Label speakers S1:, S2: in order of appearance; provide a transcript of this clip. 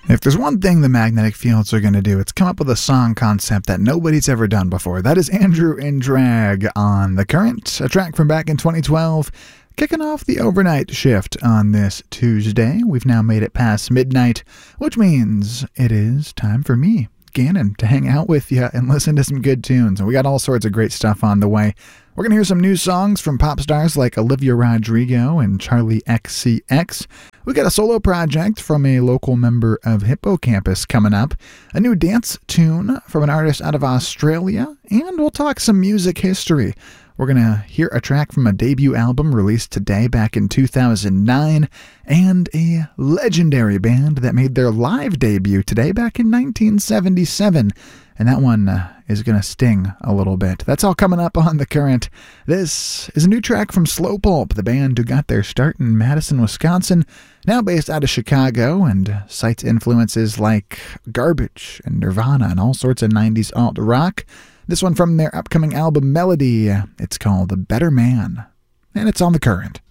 S1: If there's one thing the Magnetic Fields are going to do, it's come up with a song concept that nobody's ever done before. That is Andrew in Drag on The Current, a track from back in 2012, kicking off the overnight shift on this Tuesday. We've now made it past midnight, which means it is time for me, Gannon, to hang out with you and listen to some good tunes. And we got all sorts of great stuff on the way. We're going to hear some new songs from pop stars like Olivia Rodrigo and Charlie XCX. We got a solo project from a local member of Hippocampus coming up, a new dance tune from an artist out of Australia, and we'll talk some music history. We're going to hear a track from a debut album released today back in 2009, and a legendary band that made their live debut today back in 1977. And that one is going to sting a little bit. That's all coming up on The Current. This is a new track from Slow Pulp, the band who got their start in Madison, Wisconsin, now based out of Chicago, and cites influences like Garbage and Nirvana and all sorts of 90s alt rock. This one from their upcoming album Melody. It's called The Better Man, and it's on The Current.